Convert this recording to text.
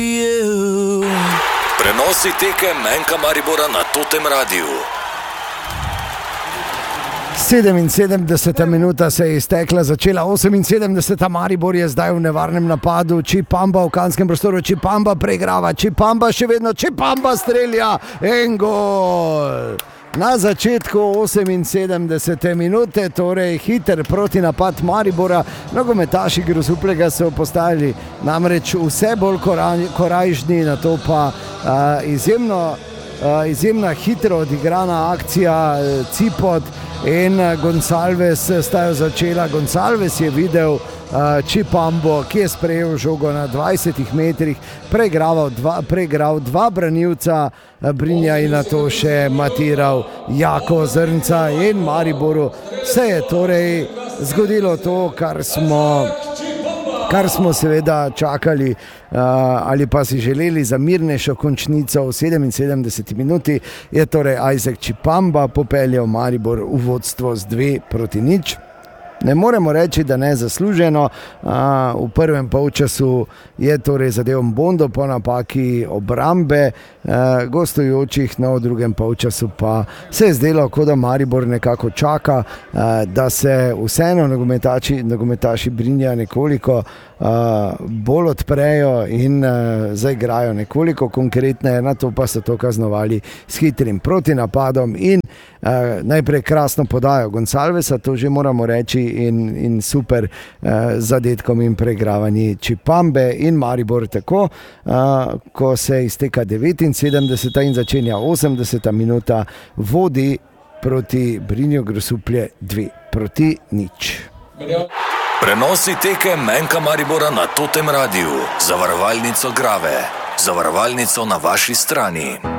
Prenosi tekem Menka Maribora na Totem Radiu. 77. minuta se je iztekla, začela 78. Maribor je zdaj v nevarnem napadu. Čipamba v kanskem prostoru, Čipamba preigrava, Čipamba še vedno, Čipamba strelja en gol. Na začetku 78. minute, torej hiter protinapad Maribora. Nogometaši Grosuplja so postajali namreč vse bolj korajžni, na to pa izjemna hitro odigrana akcija Cipot in Gonsalves sta jo začela. Gonsalves je videl Čipambo, ki je sprejel žogo na 20 metrih, preigral dva branilca Brinja in na to še matiral Jako Zrnca in Mariboru se je torej zgodilo to, kar smo seveda čakali ali pa si želeli za mirnejšo končnico. V 77. minuti je torej Isaac Čipamba popeljal Maribor v vodstvo z 2-0. Ne moremo reči, da ne zasluženo. V prvem polčasu je torej zadev Mbondo po napaki obrambe gostujočih, v drugem polčasu pa se je zdelo, kot da Maribor nekako čaka, da se vseeno nogometaši Brinja nekoliko bolj odprejo in zaigrajo nekoliko konkretneje, na to pa so to kaznovali s hitrim protinapadom in najprej krasno podajo Gonsalvesa, to že moramo reči, in super zadetkom in preigravanji Čipambe in Maribor tako, ko se izteka 79. in začenja 80. minuta, vodi proti Brinju Grosuplje 2-0. Prenosi tekem Menka Maribora na Totem Radiu. Zavarovalnico Grave. Zavarovalnico na vaši strani.